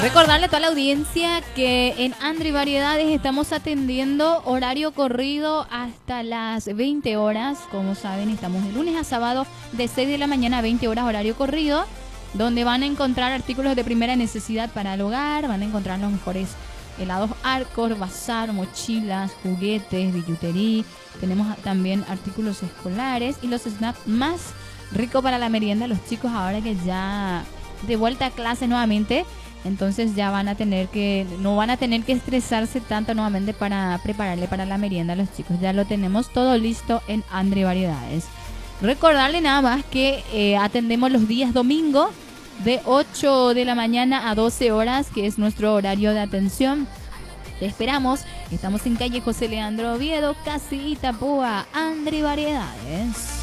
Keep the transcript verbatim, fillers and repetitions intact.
Recordarle a toda la audiencia que en Andri Variedades estamos atendiendo horario corrido hasta las veinte horas. Como saben, estamos de lunes a sábado de seis de la mañana a veinte horas horario corrido, donde van a encontrar artículos de primera necesidad para el hogar, van a encontrar los mejores helados Arcor, bazar, mochilas, juguetes, billutería. Tenemos también artículos escolares y los snacks más ricos para la merienda. Los chicos ahora que ya de vuelta a clase nuevamente, entonces ya van a tener que, no van a tener que estresarse tanto nuevamente para prepararle para la merienda a los chicos. Ya lo tenemos todo listo en Andri Variedades. Recordarle nada más que eh, atendemos los días domingo de ocho de la mañana a doce horas, que es nuestro horario de atención. Te esperamos. Estamos en calle José Leandro Oviedo, casi Itapúa, Andri Variedades.